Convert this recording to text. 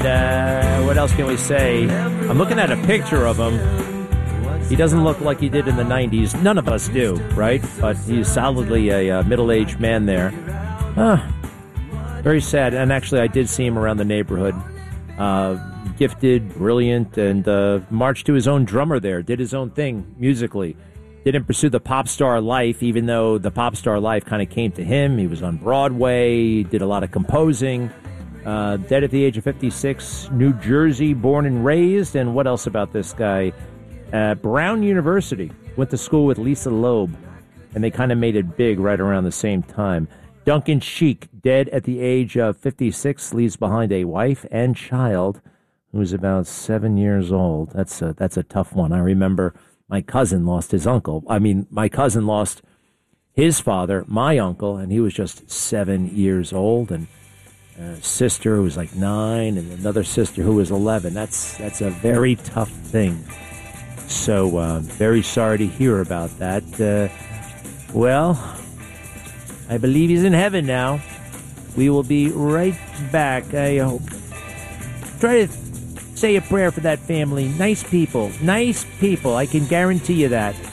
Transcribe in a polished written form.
What else can we say? I'm looking at a picture of him. He doesn't look like he did in the 90s. None of us do, right? But he's solidly a middle-aged man there. Very sad. And actually, I did see him around the neighborhood. Gifted, brilliant, and marched to his own drummer there. Did his own thing musically. Didn't pursue the pop star life, even though the pop star life kind of came to him. He was on Broadway, did a lot of composing. Dead at the age of 56, New Jersey, born and raised. And what else about this guy? Brown University. Went to school with Lisa Loeb, and they kind of made it big right around the same time. Duncan Sheik, dead at the age of 56, leaves behind a wife and child who's about 7 years old. That's a tough one. I remember my cousin lost his uncle. My cousin lost his father, my uncle, and he was just 7 years old, and a sister who was like 9, and another sister who was 11. That's a very tough thing. So very sorry to hear about that. I believe he's in heaven now. We will be right back, I hope. Try to say a prayer for that family. Nice people. I can guarantee you that.